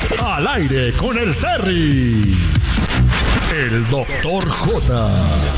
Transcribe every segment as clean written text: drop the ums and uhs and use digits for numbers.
Al aire con el Terry. El Dr. J.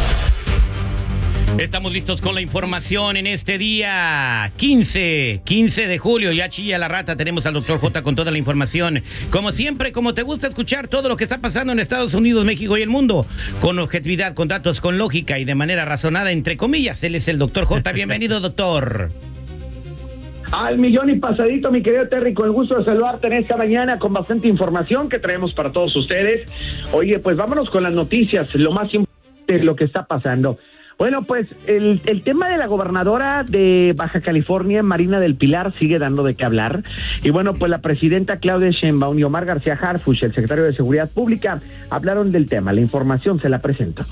Estamos listos con la información en este día 15 de julio. Ya chilla la rata, tenemos al Dr. J con toda la información. Como siempre, como te gusta escuchar todo lo que está pasando en Estados Unidos, México y el mundo, con objetividad, con datos, con lógica y de manera razonada, entre comillas. Él es el Dr. J. Bienvenido, doctor. Al millón y pasadito, mi querido Terry, con el gusto de saludarte en esta mañana con bastante información que traemos para todos ustedes. Oye, pues vámonos con las noticias, lo más importante de lo que está pasando. Bueno, pues el tema de la gobernadora de Baja California, Marina del Pilar, sigue dando de qué hablar. Y bueno, pues la presidenta Claudia Sheinbaum y Omar García Harfuch, el secretario de Seguridad Pública, hablaron del tema. La información se la presento.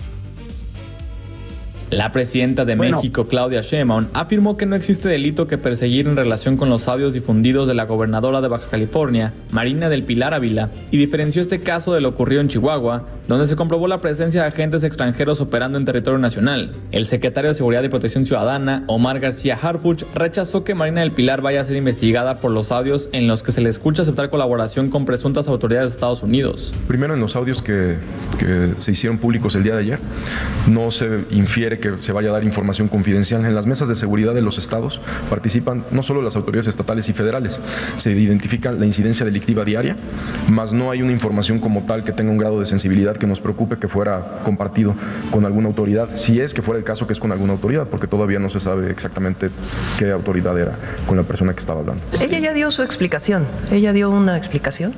La presidenta de México, Claudia Sheinbaum, afirmó que no existe delito que perseguir en relación con los audios difundidos de la gobernadora de Baja California, Marina del Pilar Ávila, y diferenció este caso de lo ocurrido en Chihuahua, donde se comprobó la presencia de agentes extranjeros operando en territorio nacional. El secretario de Seguridad y Protección Ciudadana, Omar García Harfuch, rechazó que Marina del Pilar vaya a ser investigada por los audios en los que se le escucha aceptar colaboración con presuntas autoridades de Estados Unidos. Primero, en los audios que se hicieron públicos el día de ayer, no se infiere que se vaya a dar información confidencial. En las mesas de seguridad de los estados participan no solo las autoridades estatales y federales, se identifica la incidencia delictiva diaria, más no hay una información como tal que tenga un grado de sensibilidad que nos preocupe que fuera compartido con alguna autoridad, si es que fuera el caso que es con alguna autoridad, porque todavía no se sabe exactamente qué autoridad era con la persona que estaba hablando. Ella ya dio su explicación, ella dio una explicación.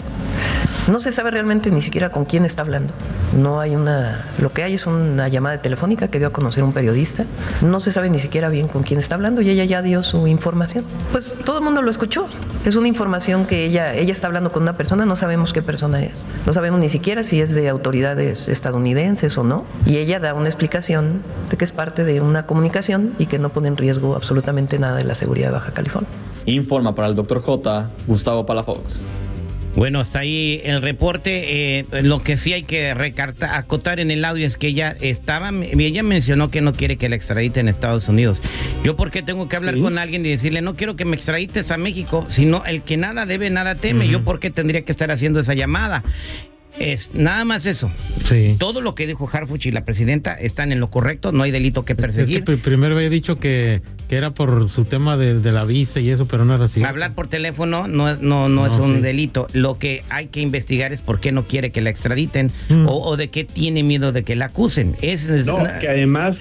No se sabe realmente ni siquiera con quién está hablando. No hay lo que hay es una llamada telefónica que dio a conocer un periodista. No se sabe ni siquiera bien con quién está hablando y ella ya dio su información. Pues todo el mundo lo escuchó. Es una información que ella está hablando con una persona, no sabemos qué persona es. No sabemos ni siquiera si es de autoridades estadounidenses o no. Y ella da una explicación de que es parte de una comunicación y que no pone en riesgo absolutamente nada de la seguridad de Baja California. Informa para el Dr. J, Gustavo Palafox. Bueno, hasta ahí el reporte. Lo que sí hay que acotar en el audio es que ella mencionó que no quiere que la extraditen a Estados Unidos. Yo, ¿por qué tengo que hablar con alguien y decirle no quiero que me extradites a México? Sino el que nada debe, nada teme. Yo, ¿por qué tendría que estar haciendo esa llamada? Es nada más eso. Sí. Todo lo que dijo Harfuch y la presidenta están en lo correcto, no hay delito que perseguir. Es que primero había dicho que era por su tema de la visa y eso, pero no era así. Hablar por teléfono no es un delito. Lo que hay que investigar es por qué no quiere que la extraditen o de qué tiene miedo de que la acusen. Que además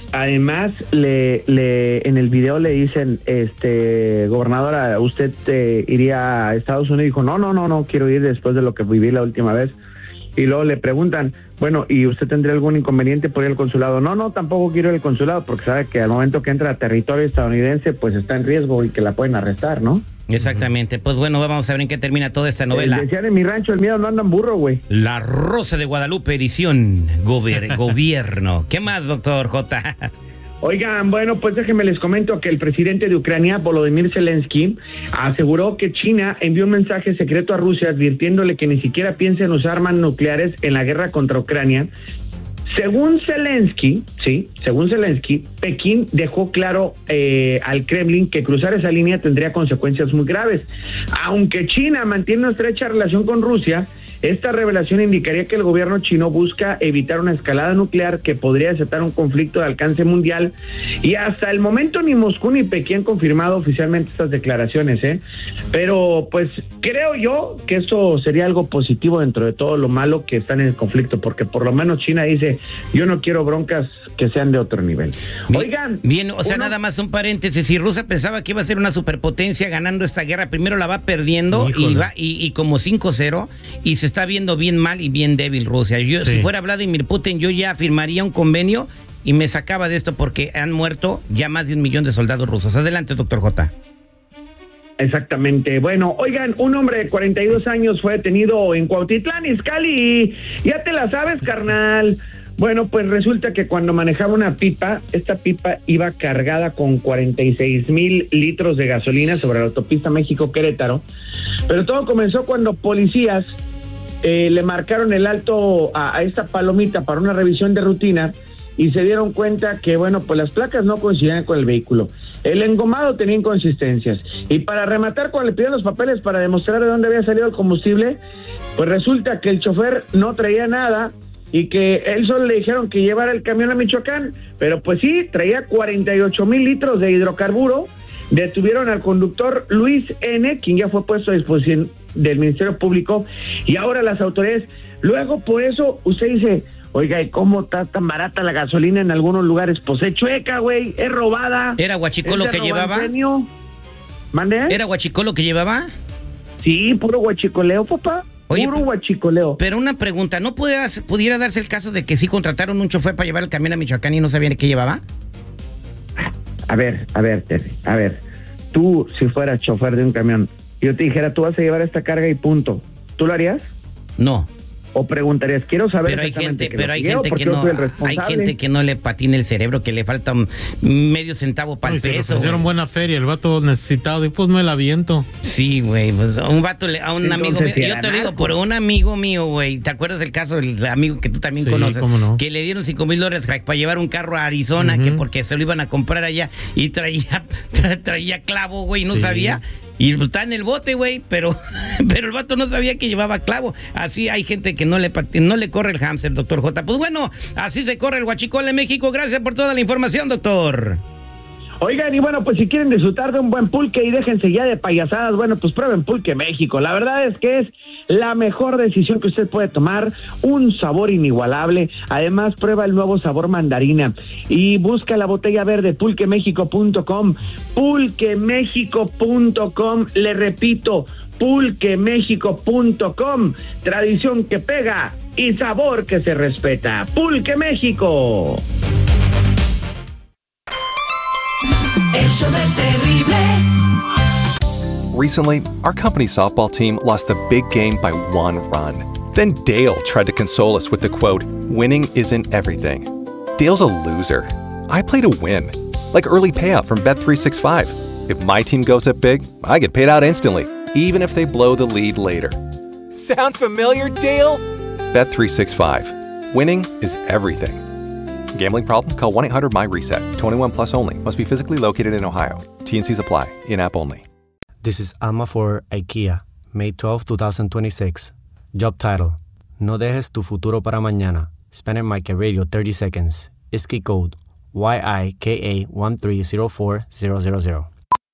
en el video le dicen, gobernadora, ¿usted iría a Estados Unidos? Y dijo, no quiero ir después de lo que viví la última vez. Y luego le preguntan, bueno, ¿y usted tendría algún inconveniente por ir al consulado? No, tampoco quiero ir al consulado porque sabe que al momento que entra a territorio estadounidense, pues está en riesgo y que la pueden arrestar, ¿no? Exactamente. Pues bueno, vamos a ver en qué termina toda esta novela. Decían en mi rancho, el miedo no anda en burro, güey. La Rosa de Guadalupe, edición gobierno. ¿Qué más, doctor J? Oigan, bueno, pues déjenme les comento que el presidente de Ucrania, Volodymyr Zelensky, aseguró que China envió un mensaje secreto a Rusia advirtiéndole que ni siquiera piensa en usar armas nucleares en la guerra contra Ucrania. Según Zelensky, Pekín dejó claro al Kremlin que cruzar esa línea tendría consecuencias muy graves. Aunque China mantiene una estrecha relación con Rusia, esta revelación indicaría que el gobierno chino busca evitar una escalada nuclear que podría desatar un conflicto de alcance mundial, y hasta el momento ni Moscú ni Pekín han confirmado oficialmente estas declaraciones, pero pues creo yo que esto sería algo positivo dentro de todo lo malo que están en el conflicto, porque por lo menos China dice, yo no quiero broncas que sean de otro nivel. Oigan, bien, o sea, nada más un paréntesis, si Rusia pensaba que iba a ser una superpotencia ganando esta guerra, primero la va perdiendo y como 5-0, y se está viendo bien mal y bien débil Rusia. Si fuera Vladimir Putin, yo ya firmaría un convenio y me sacaba de esto porque han muerto ya más de 1 millón de soldados rusos. Adelante, doctor J. Exactamente. Bueno, oigan, un hombre de 42 años fue detenido en Cuautitlán, Izcalli. Ya te la sabes, carnal. Bueno, pues resulta que cuando manejaba una pipa, esta pipa iba cargada con 46,000 litros de gasolina sobre la autopista México-Querétaro. Pero todo comenzó cuando policías le marcaron el alto a esta palomita para una revisión de rutina y se dieron cuenta que, bueno, pues las placas no coincidían con el vehículo. El engomado tenía inconsistencias. Y para rematar, cuando le pidieron los papeles para demostrar de dónde había salido el combustible, pues resulta que el chofer no traía nada y que él solo le dijeron que llevara el camión a Michoacán, pero pues sí, traía 48,000 litros de hidrocarburo. Detuvieron al conductor Luis N., quien ya fue puesto a disposición del Ministerio Público, y ahora las autoridades, luego por eso usted dice, oiga, ¿y cómo está tan barata la gasolina en algunos lugares? Pues es chueca, güey, es robada. ¿Era huachicolo que llevaba? ¿Mande? ¿Era huachicolo que llevaba? Sí, puro huachicoleo, papá. Oye, puro huachicoleo. Pero una pregunta, ¿no pudiera darse el caso de que sí contrataron un chofer para llevar el camión a Michoacán y no sabían qué llevaba? A ver, Terry, tú si fueras chofer de un camión, yo te dijera, tú vas a llevar esta carga y punto, ¿tú lo harías? No. O preguntarías, quiero saber. Pero hay gente que no le patina el cerebro, que le falta medio centavo para el peso. Hicieron buena feria, el vato necesitado, y pues me la aviento. Sí, güey, pues a un vato, a un amigo mío, yo te lo digo, por un amigo mío, güey, ¿te acuerdas del caso del amigo que tú también conoces? Cómo no. Que le dieron $5,000 para llevar un carro a Arizona, que porque se lo iban a comprar allá, y traía clavo, güey, no sabía. Y está en el bote, güey, pero el vato no sabía que llevaba clavo. Así hay gente que no le corre el hámster, doctor J. Pues bueno, así se corre el huachicol de México. Gracias por toda la información, doctor. Oigan, y bueno, pues si quieren disfrutar de un buen pulque y déjense ya de payasadas, bueno, pues prueben Pulque México. La verdad es que es la mejor decisión que usted puede tomar, un sabor inigualable. Además, prueba el nuevo sabor mandarina y busca la botella verde, pulquemexico.com, pulquemexico.com, le repito, pulquemexico.com, tradición que pega y sabor que se respeta. Pulque México. El show del terrible. Recently, our company softball team lost the big game by 1 run. Then Dale tried to console us with the quote, "Winning isn't everything." Dale's a loser. I play to win, like early payout from Bet365. If my team goes up big, I get paid out instantly, even if they blow the lead later. Sound familiar, Dale? Bet365. Winning is everything. Gambling problem? Call 1-800-MY-RESET. 21 plus only. Must be physically located in Ohio. T&Cs apply. In-app only. This is Alma for IKEA, May 12, 2026. Job title: No dejes tu futuro para mañana. Spanish Micah Radio 30 seconds. ISKI code YIKA1304000.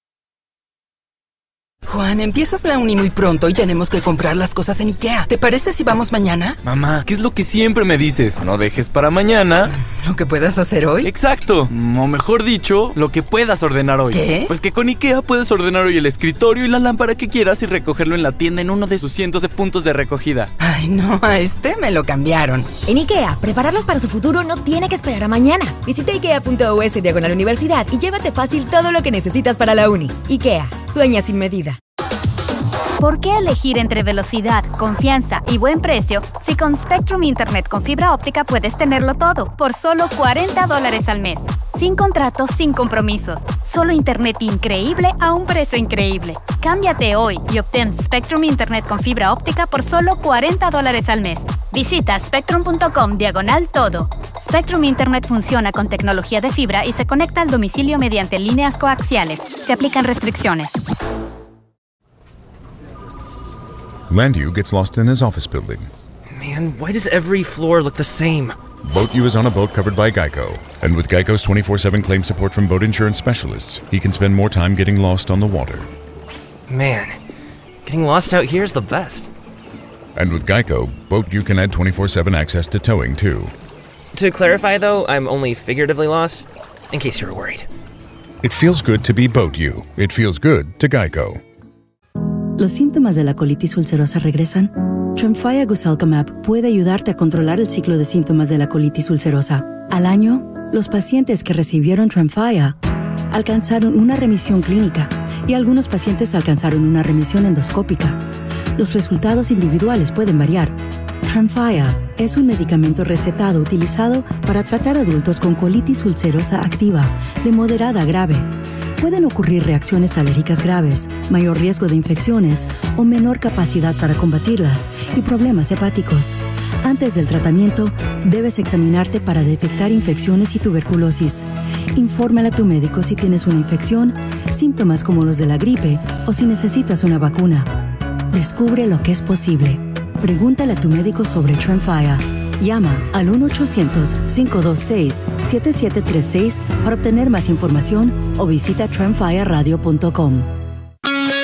Juan, empiezas la uni muy pronto y tenemos que comprar las cosas en IKEA. ¿Te parece si vamos mañana? Mamá, ¿qué es lo que siempre me dices? No dejes para mañana ¿lo que puedas hacer hoy? Exacto, o mejor dicho, lo que puedas ordenar hoy. ¿Qué? Pues que con IKEA puedes ordenar hoy el escritorio y la lámpara que quieras y recogerlo en la tienda en uno de sus cientos de puntos de recogida. Ay, no, a este me lo cambiaron. En IKEA, prepararlos para su futuro no tiene que esperar a mañana. Visita IKEA.us/universidad y llévate fácil todo lo que necesitas para la uni. IKEA, sueña sin medida. ¿Por qué elegir entre velocidad, confianza y buen precio si con Spectrum Internet con fibra óptica puedes tenerlo todo por solo $40 al mes? Sin contratos, sin compromisos. Solo internet increíble a un precio increíble. Cámbiate hoy y obtén Spectrum Internet con fibra óptica por solo $40 al mes. Visita spectrum.com/todo. Spectrum Internet funciona con tecnología de fibra y se conecta al domicilio mediante líneas coaxiales. Se aplican restricciones. Landu gets lost in his office building. Man, why does every floor look the same? BoatU is on a boat covered by Geico. And with Geico's 24/7 claim support from boat insurance specialists, he can spend more time getting lost on the water. Man, getting lost out here is the best. And with Geico, BoatU can add 24/7 access to towing, too. To clarify, though, I'm only figuratively lost, in case you were worried. It feels good to be BoatU. It feels good to Geico. ¿Los síntomas de la colitis ulcerosa regresan? Tremfya Guselkumab puede ayudarte a controlar el ciclo de síntomas de la colitis ulcerosa. Al año, los pacientes que recibieron Tremfya alcanzaron una remisión clínica y algunos pacientes alcanzaron una remisión endoscópica. Los resultados individuales pueden variar. Tremfya es un medicamento recetado utilizado para tratar adultos con colitis ulcerosa activa de moderada a grave. Pueden ocurrir reacciones alérgicas graves, mayor riesgo de infecciones o menor capacidad para combatirlas y problemas hepáticos. Antes del tratamiento, debes examinarte para detectar infecciones y tuberculosis. Infórmale a tu médico si tienes una infección, síntomas como los de la gripe o si necesitas una vacuna. Descubre lo que es posible. Pregúntale a tu médico sobre Tremfya. Llama al 1-800-526-7736 para obtener más información o visita tremfyaradio.com.